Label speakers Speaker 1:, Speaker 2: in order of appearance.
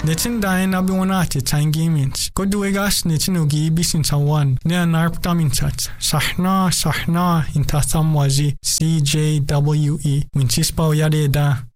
Speaker 1: Netin dahin abionati tangimint. Koduegas netin ugi bisin tawan. Nea narptamintat. Sahna intasamwazi CJWE. Winchispa uyadeda.